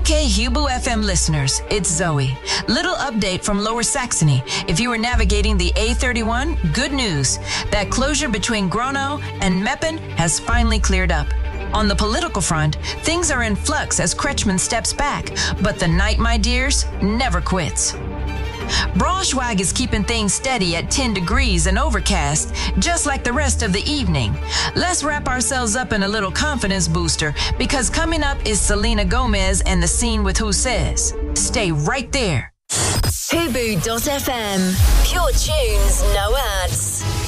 Okay, Hubu FM listeners, it's Zoe. Little update from Lower Saxony. If you were navigating the A31, good news. That closure between Grono and Meppen has finally cleared up. On the political front, things are in flux as Kretschmann steps back, but the night, my dears, never quits. Braunschweig is keeping things steady at 10 degrees and overcast, just like the rest of the evening. Let's wrap ourselves up in a little confidence booster, because coming up is Selena Gomez and the scene with Who Says. Stay right there. Hubu.fm. Pure tunes, no ads.